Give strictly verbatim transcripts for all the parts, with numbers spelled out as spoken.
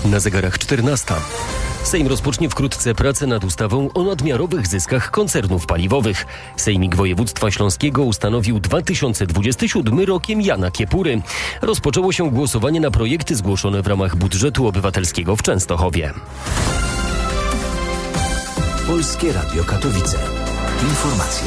Na zegarach czternasta. Sejm rozpocznie wkrótce pracę nad ustawą o nadmiarowych zyskach koncernów paliwowych. Sejmik Województwa Śląskiego ustanowił dwa tysiące dwudziesty siódmy rokiem Jana Kiepury. Rozpoczęło się głosowanie na projekty zgłoszone w ramach budżetu obywatelskiego w Częstochowie. Polskie Radio Katowice. Informacje.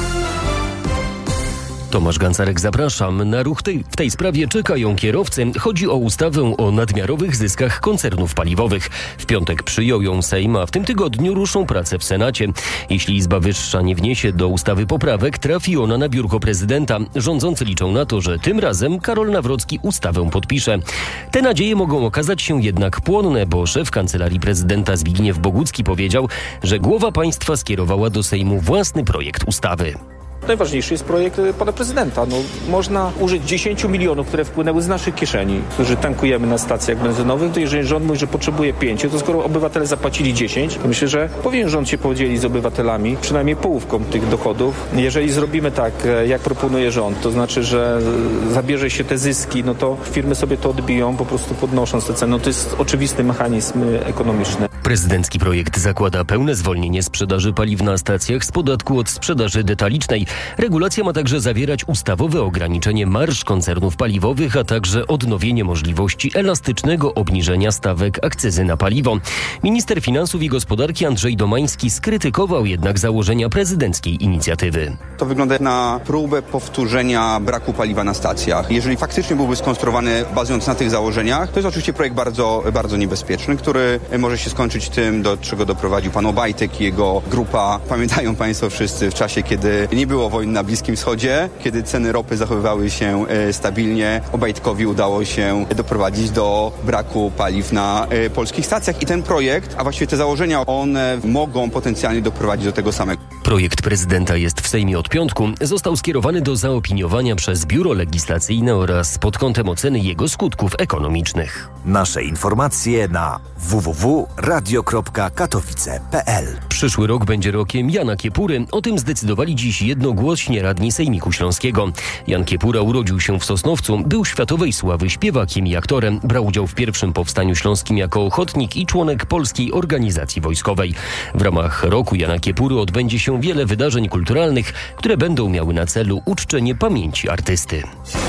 Tomasz Gancarek, zapraszam. Na ruch tej, w tej sprawie czekają kierowcy. Chodzi o ustawę o nadmiarowych zyskach koncernów paliwowych. W piątek przyjął ją Sejm, a w tym tygodniu ruszą prace w Senacie. Jeśli Izba Wyższa nie wniesie do ustawy poprawek, trafi ona na biurko prezydenta. Rządzący liczą na to, że tym razem Karol Nawrocki ustawę podpisze. Te nadzieje mogą okazać się jednak płonne, bo szef Kancelarii Prezydenta Zbigniew Bogucki powiedział, że głowa państwa skierowała do Sejmu własny projekt ustawy. Najważniejszy jest projekt pana prezydenta. No, można użyć dziesięć milionów, które wpłynęły z naszych kieszeni, którzy tankujemy na stacjach benzynowych. To jeżeli rząd mówi, że potrzebuje pięć, to skoro obywatele zapłacili dziesięć, to myślę, że powinien rząd się podzielić z obywatelami przynajmniej połówką tych dochodów. Jeżeli zrobimy tak, jak proponuje rząd, to znaczy, że zabierze się te zyski, no to firmy sobie to odbiją, po prostu podnosząc te ceny. No to jest oczywisty mechanizm ekonomiczny. Prezydencki projekt zakłada pełne zwolnienie sprzedaży paliw na stacjach z podatku od sprzedaży detalicznej. Regulacja ma także zawierać ustawowe ograniczenie marż koncernów paliwowych, a także odnowienie możliwości elastycznego obniżenia stawek akcyzy na paliwo. Minister Finansów i Gospodarki Andrzej Domański skrytykował jednak założenia prezydenckiej inicjatywy. To wygląda na próbę powtórzenia braku paliwa na stacjach. Jeżeli faktycznie byłby skonstruowany bazując na tych założeniach, to jest oczywiście projekt bardzo, bardzo niebezpieczny, który może się skończyć tym, do czego doprowadził pan Obajtek i jego grupa. Pamiętają państwo wszyscy w czasie, kiedy nie było wojny na Bliskim Wschodzie, kiedy ceny ropy zachowywały się stabilnie. Obajtkowi udało się doprowadzić do braku paliw na polskich stacjach i ten projekt, a właściwie te założenia, one mogą potencjalnie doprowadzić do tego samego. Projekt prezydenta jest w Sejmie od piątku. Został skierowany do zaopiniowania przez Biuro Legislacyjne oraz pod kątem oceny jego skutków ekonomicznych. Nasze informacje na w w w kropka radio kropka katowice kropka p l. Przyszły rok będzie rokiem Jana Kiepury. O tym zdecydowali dziś jednogłośnie radni Sejmiku Śląskiego. Jan Kiepura urodził się w Sosnowcu. Był światowej sławy śpiewakiem i aktorem. Brał udział w pierwszym powstaniu śląskim jako ochotnik i członek Polskiej Organizacji Wojskowej. W ramach roku Jana Kiepury odbędzie się wiele wydarzeń kulturalnych, które będą miały na celu uczczenie pamięci artysty.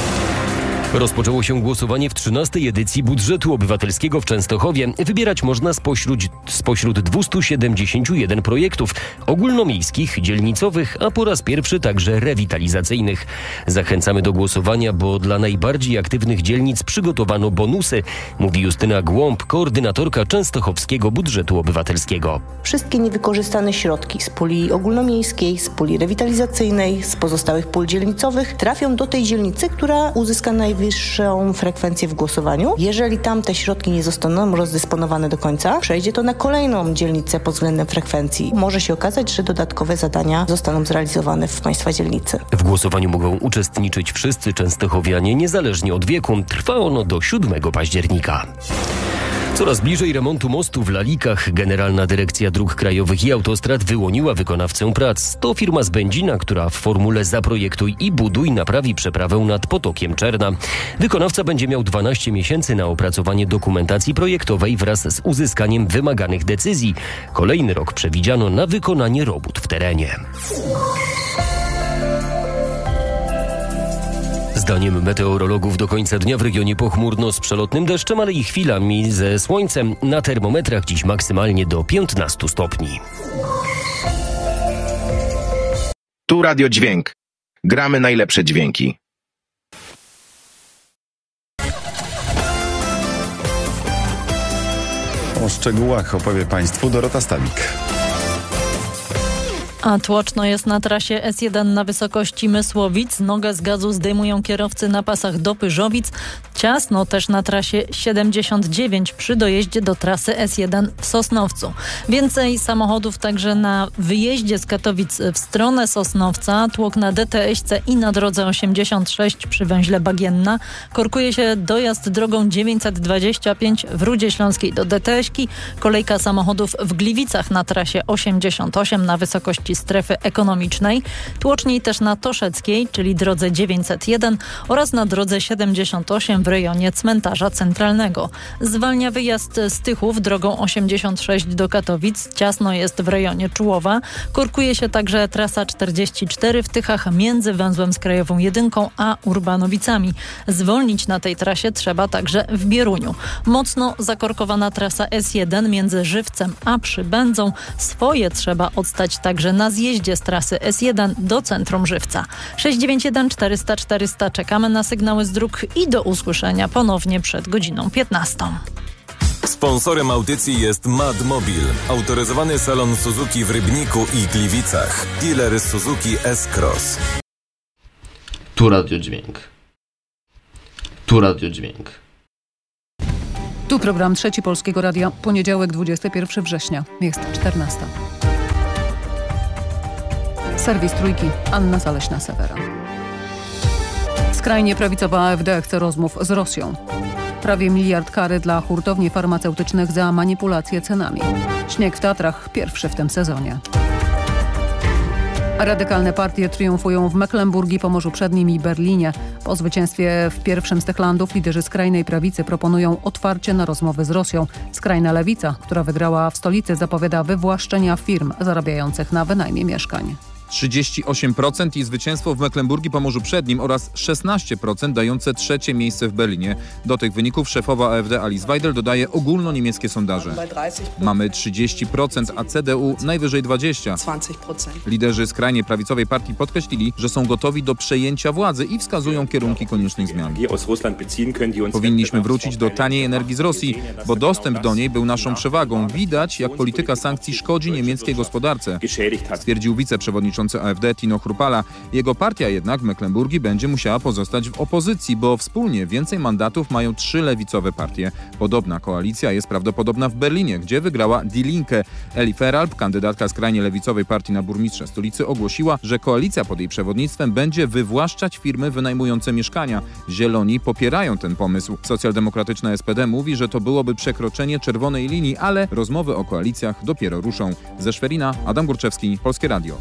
Rozpoczęło się głosowanie w trzynastej edycji budżetu obywatelskiego w Częstochowie. Wybierać można spośród, spośród dwustu siedemdziesięciu jeden projektów ogólnomiejskich, dzielnicowych, a po raz pierwszy także rewitalizacyjnych. Zachęcamy do głosowania, bo dla najbardziej aktywnych dzielnic przygotowano bonusy, mówi Justyna Głąb, koordynatorka Częstochowskiego Budżetu Obywatelskiego. Wszystkie niewykorzystane środki z puli ogólnomiejskiej, z puli rewitalizacyjnej, z pozostałych pól dzielnicowych trafią do tej dzielnicy, która uzyska najwyższą frekwencję w głosowaniu. Jeżeli tam te środki nie zostaną rozdysponowane do końca, przejdzie to na kolejną dzielnicę pod względem frekwencji. Może się okazać, że dodatkowe zadania zostaną zrealizowane w państwa dzielnicy. W głosowaniu mogą uczestniczyć wszyscy częstochowianie, niezależnie od wieku. Trwa ono do siódmego października. Coraz bliżej remontu mostu w Lalikach. Generalna Dyrekcja Dróg Krajowych i Autostrad wyłoniła wykonawcę prac. To firma z Będzina, która w formule Zaprojektuj i buduj naprawi przeprawę nad Potokiem Czerna. Wykonawca będzie miał dwanaście miesięcy na opracowanie dokumentacji projektowej wraz z uzyskaniem wymaganych decyzji. Kolejny rok przewidziano na wykonanie robót w terenie. Zdaniem meteorologów do końca dnia w regionie pochmurno z przelotnym deszczem, ale i chwilami ze słońcem. Na termometrach dziś maksymalnie do piętnastu stopni. Tu Radio Dźwięk. Gramy najlepsze dźwięki. O szczegółach opowie Państwu Dorota Stawik. A tłoczno jest na trasie S jeden na wysokości Mysłowic. Nogę z gazu zdejmują kierowcy na pasach do Pyżowic. Ciasno też na trasie siedemdziesiąt dziewięć przy dojeździe do trasy S jeden w Sosnowcu. Więcej samochodów także na wyjeździe z Katowic w stronę Sosnowca. Tłok na D T S-ce i na drodze osiemdziesiąt sześć przy węźle Bagienna. Korkuje się dojazd drogą dziewięćset dwadzieścia pięć w Rudzie Śląskiej do D T S-ki. Kolejka samochodów w Gliwicach na trasie osiemdziesiąt osiem na wysokości części strefy ekonomicznej. Tłoczniej też na Toszeckiej, czyli drodze dziewięćset jeden oraz na drodze siedemdziesiąt osiem w rejonie cmentarza centralnego. Zwalnia wyjazd z Tychów drogą osiemdziesiąt sześć do Katowic. Ciasno jest w rejonie Czułowa. Korkuje się także trasa czterdzieści cztery w Tychach między węzłem z Krajową Jedynką a Urbanowicami. Zwolnić na tej trasie trzeba także w Bieruniu. Mocno zakorkowana trasa S jeden między Żywcem a Przybędzą. Swoje trzeba odstać także na zjeździe z trasy S jeden do centrum Żywca. sześć dziewięć jeden czterysta czterysta. Czekamy na sygnały z dróg i do usłyszenia ponownie przed godziną piętnastą. Sponsorem audycji jest Madmobil, autoryzowany salon Suzuki w Rybniku i Gliwicach. Dealer Suzuki S-Cross. Tu Radio Dźwięk. Tu Radio Dźwięk. Tu program Trzeci Polskiego Radia. Poniedziałek, dwudziestego pierwszego września. Jest czternasta. Serwis Trójki. Anna Zaleśna-Sewera. Skrajnie prawicowa A F D chce rozmów z Rosją. Prawie miliard kary dla hurtowni farmaceutycznych za manipulację cenami. Śnieg w Tatrach, pierwszy w tym sezonie. Radykalne partie triumfują w Mecklenburgii, Pomorzu Przednim i Berlinie. Po zwycięstwie w pierwszym z tych landów liderzy skrajnej prawicy proponują otwarcie na rozmowy z Rosją. Skrajna lewica, która wygrała w stolicy, zapowiada wywłaszczenia firm zarabiających na wynajmie mieszkań. trzydzieści osiem procent i zwycięstwo w Mecklenburgii Pomorzu Przednim oraz szesnaście procent dające trzecie miejsce w Berlinie. Do tych wyników szefowa A F D Alice Weidel dodaje ogólnoniemieckie sondaże. Mamy trzydzieści procent, a C D U najwyżej dwadzieścia procent. Liderzy skrajnie prawicowej partii podkreślili, że są gotowi do przejęcia władzy i wskazują kierunki koniecznych zmian. Powinniśmy wrócić do taniej energii z Rosji, bo dostęp do niej był naszą przewagą. Widać, jak polityka sankcji szkodzi niemieckiej gospodarce, stwierdził wiceprzewodniczący A F D Tino Chrupalla. Jego partia jednak w Mecklenburgii będzie musiała pozostać w opozycji, bo wspólnie więcej mandatów mają trzy lewicowe partie. Podobna koalicja jest prawdopodobna w Berlinie, gdzie wygrała Die Linke. Eli Feralb, kandydatka skrajnie lewicowej partii na burmistrza stolicy, ogłosiła, że koalicja pod jej przewodnictwem będzie wywłaszczać firmy wynajmujące mieszkania. Zieloni popierają ten pomysł. Socjaldemokratyczna S P D mówi, że to byłoby przekroczenie czerwonej linii, ale rozmowy o koalicjach dopiero ruszą. Ze Szwerina, Adam Górczewski, Polskie Radio.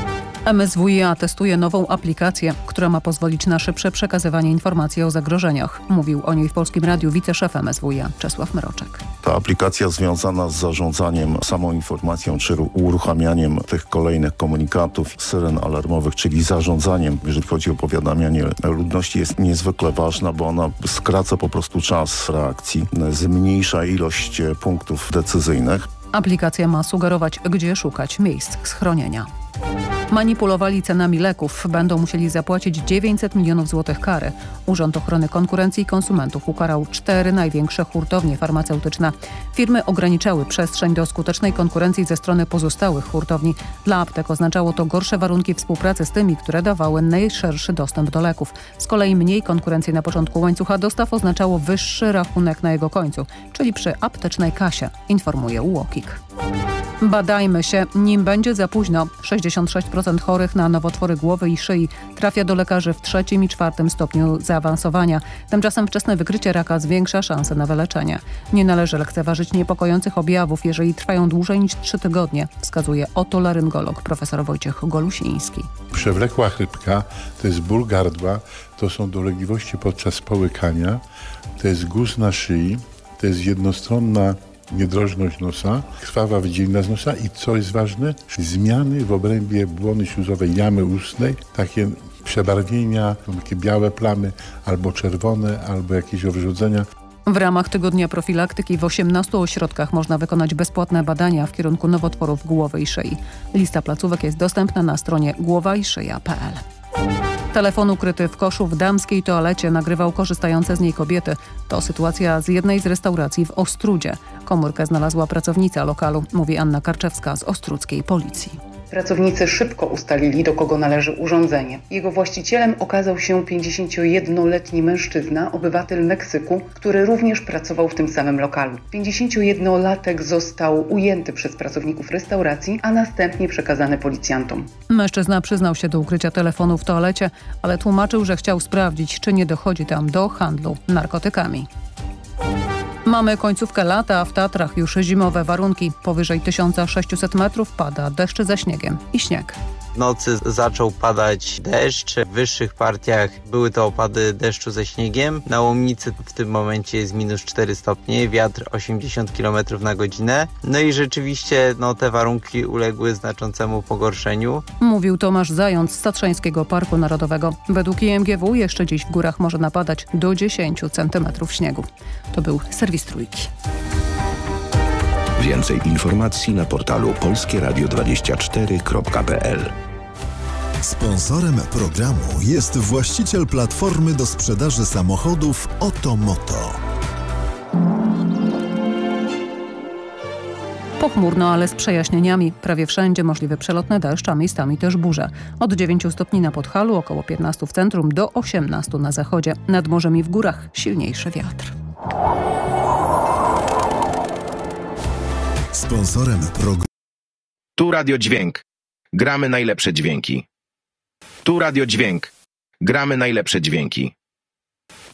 M S W i A testuje nową aplikację, która ma pozwolić na szybsze przekazywanie informacji o zagrożeniach. Mówił o niej w Polskim Radiu wiceszef M S W i A Czesław Mroczek. Ta aplikacja związana z zarządzaniem samą informacją czy uruchamianiem tych kolejnych komunikatów, syren alarmowych, czyli zarządzaniem, jeżeli chodzi o powiadamianie ludności, jest niezwykle ważna, bo ona skraca po prostu czas reakcji, zmniejsza ilość punktów decyzyjnych. Aplikacja ma sugerować, gdzie szukać miejsc schronienia. Manipulowali cenami leków. Będą musieli zapłacić dziewięćset milionów złotych kary. Urząd Ochrony Konkurencji i Konsumentów ukarał cztery największe hurtownie farmaceutyczne. Firmy ograniczały przestrzeń do skutecznej konkurencji ze strony pozostałych hurtowni. Dla aptek oznaczało to gorsze warunki współpracy z tymi, które dawały najszerszy dostęp do leków. Z kolei mniej konkurencji na początku łańcucha dostaw oznaczało wyższy rachunek na jego końcu, czyli przy aptecznej kasie, informuje U O K I K. Badajmy się, nim będzie za późno. sześćdziesiąt sześć procent chorych na nowotwory głowy i szyi trafia do lekarzy w trzecim i czwartym stopniu zaawansowania. Tymczasem wczesne wykrycie raka zwiększa szanse na wyleczenie. Nie należy lekceważyć niepokojących objawów, jeżeli trwają dłużej niż trzy tygodnie, wskazuje otolaryngolog profesor Wojciech Golusiński. Przewlekła chrypka, to jest ból gardła, to są dolegliwości podczas połykania, to jest guz na szyi, to jest jednostronna niedrożność nosa, krwawa wydzielina z nosa i co jest ważne, zmiany w obrębie błony śluzowej jamy ustnej, takie przebarwienia, takie białe plamy, albo czerwone, albo jakieś owrzodzenia. W ramach tygodnia profilaktyki w osiemnastu ośrodkach można wykonać bezpłatne badania w kierunku nowotworów głowy i szyi. Lista placówek jest dostępna na stronie głowa i szyja kropka p l. Telefon ukryty w koszu w damskiej toalecie nagrywał korzystające z niej kobiety. To sytuacja z jednej z restauracji w Ostródzie. Komórkę znalazła pracownica lokalu, mówi Anna Karczewska z ostródzkiej policji. Pracownicy szybko ustalili, do kogo należy urządzenie. Jego właścicielem okazał się pięćdziesięciojednoletni mężczyzna, obywatel Meksyku, który również pracował w tym samym lokalu. pięćdziesięciojednolatek został ujęty przez pracowników restauracji, a następnie przekazany policjantom. Mężczyzna przyznał się do ukrycia telefonu w toalecie, ale tłumaczył, że chciał sprawdzić, czy nie dochodzi tam do handlu narkotykami. Mamy końcówkę lata, a w Tatrach już zimowe warunki. Powyżej tysiąc sześćset metrów pada deszcz ze śniegiem i śnieg. W nocy zaczął padać deszcz. W wyższych partiach były to opady deszczu ze śniegiem. Na Łomnicy w tym momencie jest minus cztery stopnie, wiatr osiemdziesiąt kilometrów na godzinę. No i rzeczywiście no, te warunki uległy znaczącemu pogorszeniu. Mówił Tomasz Zając z Tatrzańskiego Parku Narodowego. Według I M G W jeszcze dziś w górach może napadać do dziesięć centymetrów śniegu. To był serwis Trójki. Więcej informacji na portalu polskie radio dwadzieścia cztery kropka p l. Sponsorem programu jest właściciel platformy do sprzedaży samochodów Otomoto. Pochmurno, ale z przejaśnieniami. Prawie wszędzie możliwy przelotny deszcz, a miejscami też burze. Od dziewięciu stopni na Podhalu, około piętnastu w centrum, do osiemnastu na zachodzie. Nad morzem i w górach silniejszy wiatr. Sponsorem programu. Tu Radio Dźwięk. Gramy najlepsze dźwięki. Tu Radio Dźwięk. Gramy najlepsze dźwięki.